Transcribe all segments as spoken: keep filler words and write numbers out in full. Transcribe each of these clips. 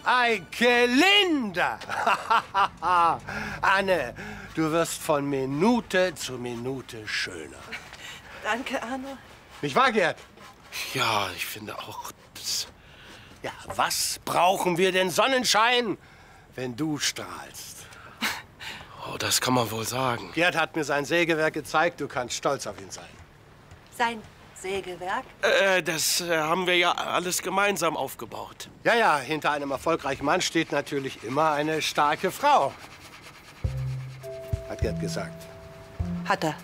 Eike Linda! Anne, du wirst von Minute zu Minute schöner. Danke, Arno. Nicht wahr, Gerd? Ja, ich finde auch, das... Ja, was brauchen wir denn Sonnenschein, wenn du strahlst? Oh, das kann man wohl sagen. Gerd hat mir sein Sägewerk gezeigt. Du kannst stolz auf ihn sein. Sein Sägewerk? Äh, das äh, haben wir ja alles gemeinsam aufgebaut. Ja, ja, hinter einem erfolgreichen Mann steht natürlich immer eine starke Frau. Hat Gerd gesagt. Hat er.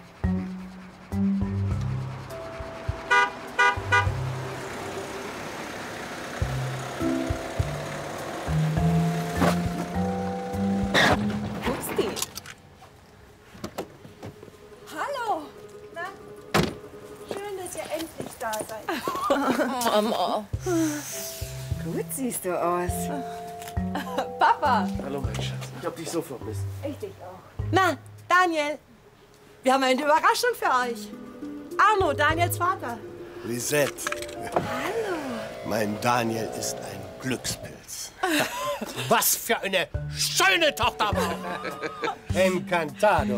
Mama. Gut siehst du aus. Papa. Hallo, mein Schatz. Ich hab dich so vermisst. Ich dich auch. Na, Daniel. Wir haben eine Überraschung für euch. Arno, Daniels Vater. Lisette. Hallo. Mein Daniel ist ein Glückspilz. Was für eine schöne Tochter! Encantado.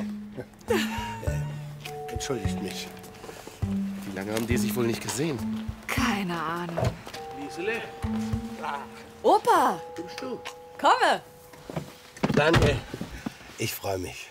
Äh, entschuldigt mich. Wie lange haben die sich wohl nicht gesehen? Keine Ahnung. Liesele. Opa. Bist du? Komme. Danke. Ich freue mich.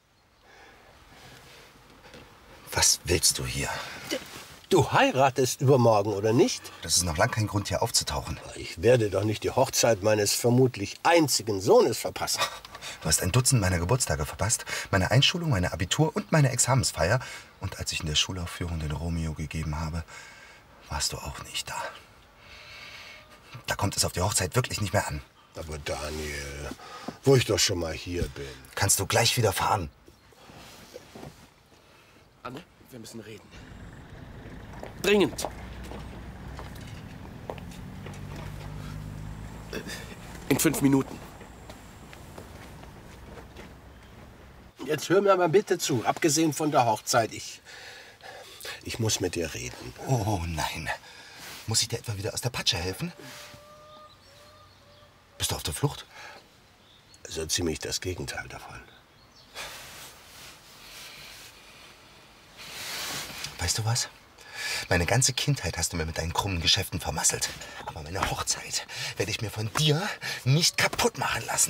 Was willst du hier? Du heiratest übermorgen, oder nicht? Das ist noch lang kein Grund, hier aufzutauchen. Ich werde doch nicht die Hochzeit meines vermutlich einzigen Sohnes verpassen. Du hast ein Dutzend meiner Geburtstage verpasst, meine Einschulung, meine Abitur und meine Examensfeier. Und als ich in der Schulaufführung den Romeo gegeben habe, warst du auch nicht da. Da kommt es auf die Hochzeit wirklich nicht mehr an. Aber Daniel, wo ich doch schon mal hier bin. Kannst du gleich wieder fahren? Anne, wir müssen reden. Dringend. In fünf Minuten. Jetzt hör mir mal bitte zu, abgesehen von der Hochzeit. Ich, ich muss mit dir reden. Oh nein. Muss ich dir etwa wieder aus der Patsche helfen? Bist du auf der Flucht? So ziemlich das Gegenteil davon. Weißt du was? Meine ganze Kindheit hast du mir mit deinen krummen Geschäften vermasselt. Aber meine Hochzeit werde ich mir von dir nicht kaputt machen lassen.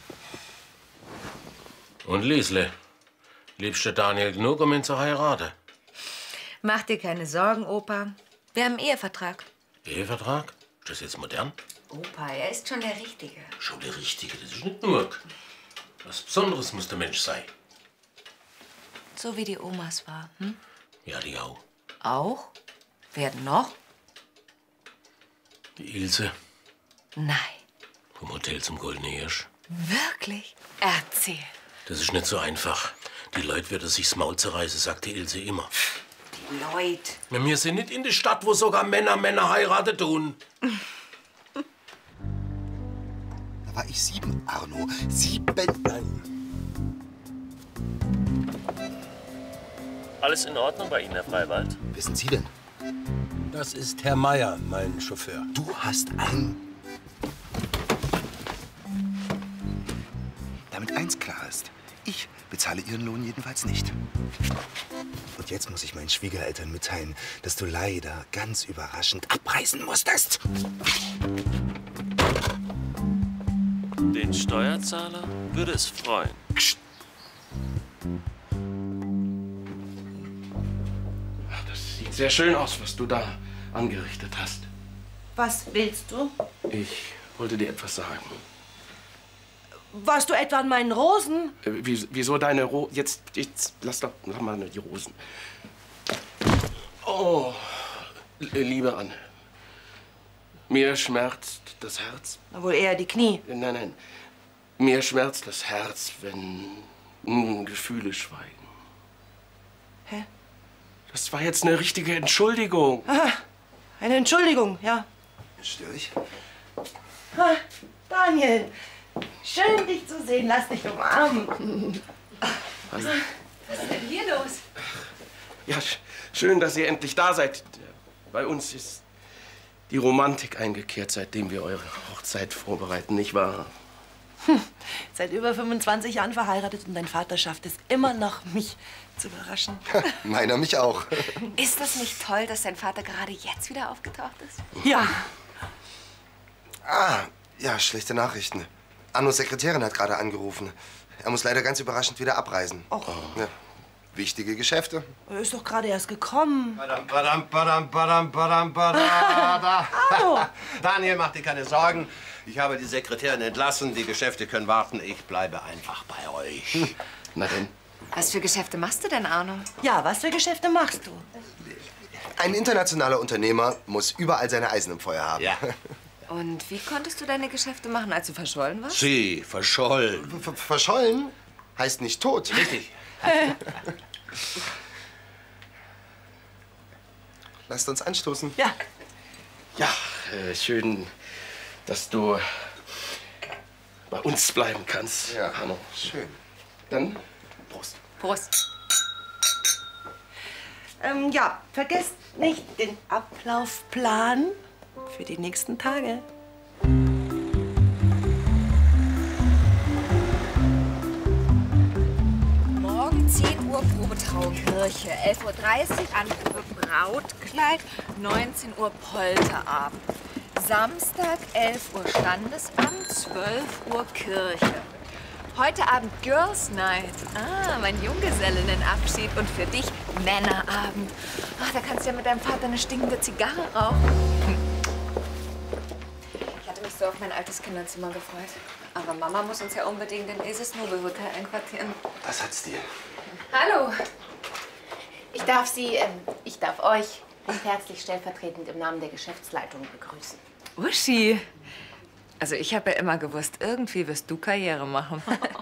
Und Liesle, liebst du Daniel genug, um ihn zu heiraten? Mach dir keine Sorgen, Opa. Wir haben einen Ehevertrag. Ehevertrag? Ist das jetzt modern? Opa, er ist schon der Richtige. Schon der Richtige, das ist nicht nur. Was Besonderes muss der Mensch sein. So wie die Omas war, hm? Ja, die auch. Auch? Wer denn noch? Die Ilse Nein. vom Hotel zum Goldenen Hirsch. Wirklich? Erzähl. Das ist nicht so einfach. Die Leute werden sich's Maul zerreißen, sagt die Ilse immer. Die Leute. Ja, wir sind nicht in der Stadt, wo sogar Männer Männer heiraten tun. Da war ich sieben, Arno. Sieben. Alles in Ordnung bei Ihnen, Herr Freiwald? Wer sind Sie denn? Das ist Herr Meier, mein Chauffeur. Du hast ein... Damit eins klar ist. Ich bezahle Ihren Lohn jedenfalls nicht. Und jetzt muss ich meinen Schwiegereltern mitteilen, dass du leider ganz überraschend abreisen musstest. Den Steuerzahler würde es freuen. Das sieht sehr schön aus, was du da angerichtet hast. Was willst du? Ich wollte dir etwas sagen. Warst du etwa an meinen Rosen? Äh, wie- Wieso deine Rosen? Jetzt, jetzt lass doch noch mal die Rosen. Oh, liebe Anne. Mir schmerzt das Herz. Na, wohl eher die Knie. Nein, nein. Mir schmerzt das Herz, wenn mm, Gefühle schweigen. Hä? Das war jetzt eine richtige Entschuldigung. Aha, eine Entschuldigung, ja. Störe ich? Ha, Daniel, schön dich zu sehen. Lass dich umarmen. Anne. Was ist denn hier los? Ja, sch schön, dass ihr endlich da seid. Bei uns ist die Romantik eingekehrt, seitdem wir eure Hochzeit vorbereiten, nicht wahr? Hm. Seit über fünfundzwanzig Jahren verheiratet und dein Vater schafft es immer noch, mich zu überraschen. Meiner mich auch. Ist das nicht toll, dass dein Vater gerade jetzt wieder aufgetaucht ist? Ja. Ah, ja, schlechte Nachrichten. Annos Sekretärin hat gerade angerufen. Er muss leider ganz überraschend wieder abreisen. Och. Ja. Wichtige Geschäfte. Er ist doch gerade erst gekommen. Badam, badam, badam, badam, badam, badam. Hallo. Daniel, mach dir keine Sorgen. Ich habe die Sekretärin entlassen. Die Geschäfte können warten. Ich bleibe einfach bei euch. Na denn. Was für Geschäfte machst du denn, Arno? Ja, was für Geschäfte machst du? Ein internationaler Unternehmer muss überall seine Eisen im Feuer haben. Ja. Und wie konntest du deine Geschäfte machen, als du verschollen warst? Sie, verschollen. V verschollen heißt nicht tot. Richtig. Lasst uns anstoßen. Ja. Ja, äh, schön, dass du bei uns bleiben kannst. Ja, Hanno. schön. Dann Prost. Prost. Ähm, ja, vergesst nicht den Ablaufplan für die nächsten Tage. Morgen zehn Uhr Probe Traukirche, elf Uhr dreißig Anprobe Brautkleid, neunzehn Uhr Polterabend. Samstag elf Uhr Standesamt, zwölf Uhr Kirche. Heute Abend Girls Night. Ah, mein Junggesellinnenabschied und für dich Männerabend. Ach, da kannst du ja mit deinem Vater eine stinkende Zigarre rauchen. Ich hatte mich so auf mein altes Kinderzimmer gefreut. Aber Mama muss uns ja unbedingt in dieses Nobelhotel einquartieren. Was hat's dir? Hallo. Ich darf Sie, äh, ich darf euch recht herzlich stellvertretend im Namen der Geschäftsleitung begrüßen. Uschi. Also ich habe ja immer gewusst, irgendwie wirst du Karriere machen.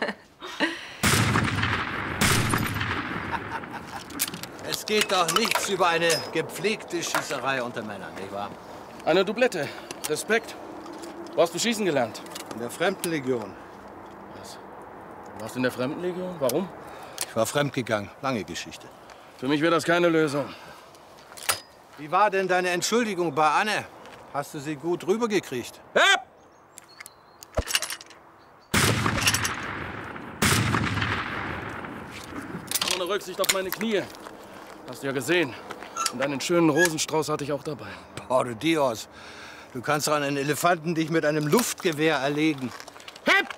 Es geht doch nichts über eine gepflegte Schießerei unter Männern, nicht wahr? Eine Doublette. Respekt. Wo hast du schießen gelernt? In der Fremdenlegion. Was? Du warst in der Fremdenlegion? Warum? Ich war fremdgegangen. Lange Geschichte. Für mich wäre das keine Lösung. Wie war denn deine Entschuldigung bei Anne? Hast du sie gut rübergekriegt? Hep! Ohne Rücksicht auf meine Knie. Hast du ja gesehen. Und einen schönen Rosenstrauß hatte ich auch dabei. Por Dios. Du kannst an einen Elefanten dich mit einem Luftgewehr erlegen. Hep!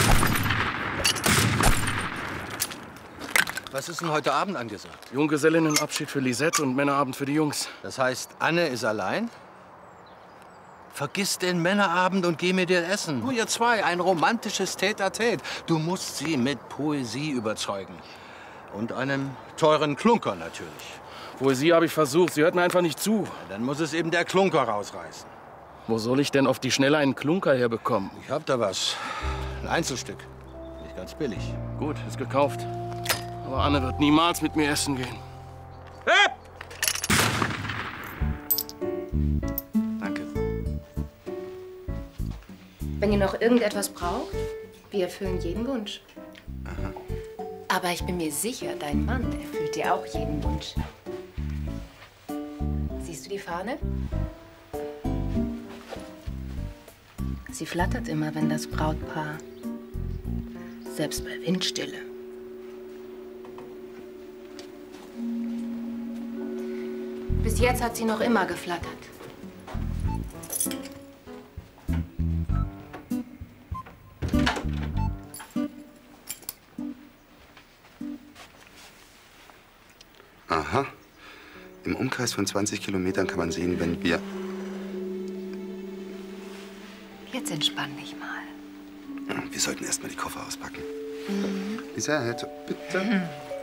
Was ist denn heute Abend angesagt? Junggesellinnenabschied für Lisette und Männerabend für die Jungs. Das heißt, Anne ist allein? Vergiss den Männerabend und geh mit ihr essen. Nur ihr zwei, ein romantisches Tête-à-Tête. Du musst sie mit Poesie überzeugen. Und einem teuren Klunker natürlich. Poesie habe ich versucht, sie hört mir einfach nicht zu. Dann muss es eben der Klunker rausreißen. Wo soll ich denn auf die Schnelle einen Klunker herbekommen? Ich hab da was. Ein Einzelstück. Nicht ganz billig. Gut, ist gekauft. Aber Anne wird niemals mit mir essen gehen. Hep! Danke. Wenn ihr noch irgendetwas braucht, wir erfüllen jeden Wunsch. Aha. Aber ich bin mir sicher, dein Mann erfüllt dir auch jeden Wunsch. Siehst du die Fahne? Sie flattert immer, wenn das Brautpaar, selbst bei Windstille. Bis jetzt hat sie noch immer geflattert. Aha. Im Umkreis von zwanzig Kilometern kann man sehen, wenn wir... Jetzt entspann dich mal. Wir sollten erst mal die Koffer auspacken. Mhm. Lisette, bitte. Mhm.